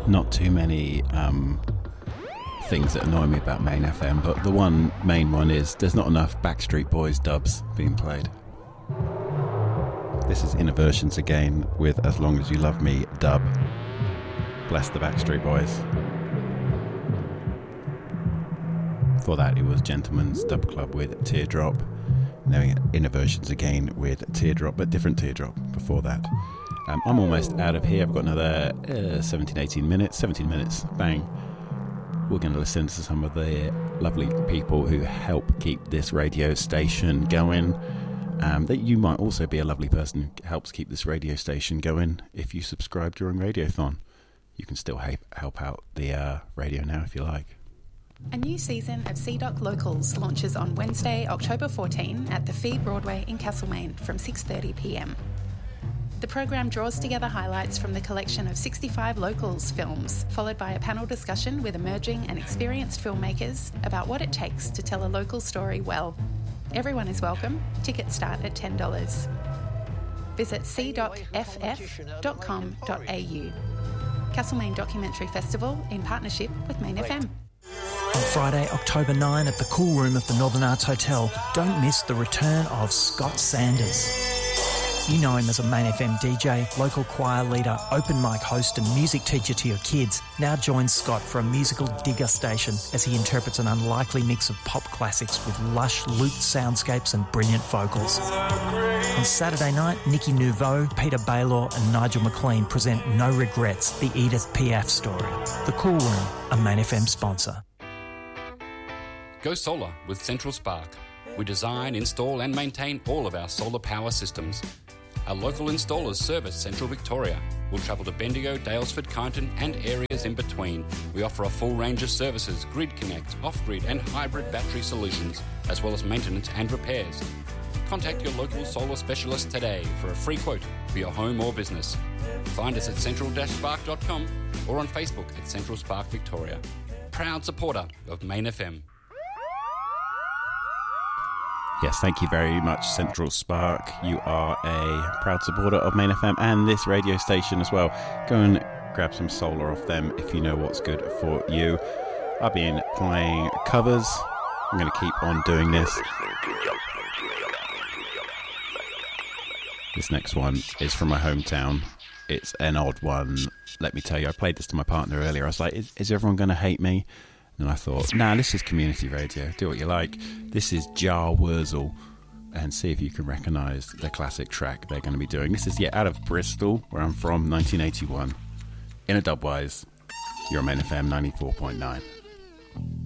not too many things that annoy me about Main FM, but the main one is there's not enough Backstreet Boys dubs being played. This is Innoversions again with As Long As You Love Me dub. Bless the Backstreet Boys. Before that it was Gentleman's Dub Club with Teardrop. Now Innoversions again with Teardrop, but different Teardrop before that. I'm almost out of here. I've got another 17 minutes, bang. We're going to listen to some of the lovely people who help keep this radio station going. That you might also be a lovely person who helps keep this radio station going if you subscribe during Radiothon. You can still help out the radio now if you like. A new season of CDOC Locals launches on Wednesday, October 14 at the Fee Broadway in Castlemaine from 6:30pm. The program draws together highlights from the collection of 65 Locals films, followed by a panel discussion with emerging and experienced filmmakers about what it takes to tell a local story well. Everyone is welcome. Tickets start at $10. Visit cdocff.com.au. Castlemaine Documentary Festival in partnership with Main FM. On Friday, October 9 at the Cool Room of the Northern Arts Hotel, don't miss the return of Scott Sanders. You know him as a Main FM DJ, local choir leader, open mic host and music teacher to your kids. Now join Scott for a musical digger station as he interprets an unlikely mix of pop classics with lush, looped soundscapes and brilliant vocals. On Saturday night, Nikki Nouveau, Peter Baylor and Nigel McLean present No Regrets, the Edith Piaf story. The Cool Room, a Main FM sponsor. Go solar with Central Spark. We design, install and maintain all of our solar power systems. Our local installers service Central Victoria. We'll travel to Bendigo, Daylesford, Kyneton and areas in between. We offer a full range of services, Grid Connect, off-grid and hybrid battery solutions, as well as maintenance and repairs. Contact your local solar specialist today for a free quote for your home or business. Find us at central-spark.com or on Facebook at Central Spark Victoria. Proud supporter of Main FM. Yes, thank you very much, Central Spark. You are a proud supporter of Main FM and this radio station as well. Go and grab some solar off them if you know what's good for you. I've been playing covers. I'm going to keep on doing this. This next one is from my hometown. It's an odd one. Let me tell you, I played this to my partner earlier. I was like, is everyone going to hate me? And I thought, nah, this is community radio. Do what you like. This is Jar Wurzel. And see if you can recognise the classic track they're going to be doing. This is, out of Bristol, where I'm from, 1981. In a dubwise, you're on Main FM 94.9.